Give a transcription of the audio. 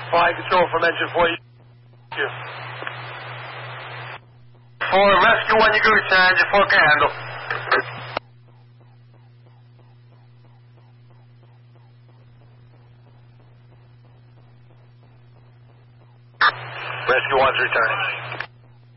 Flying control from engine 4. Thank you. For rescue 1, you go to engine 4 can handle. Rescue 1's returning.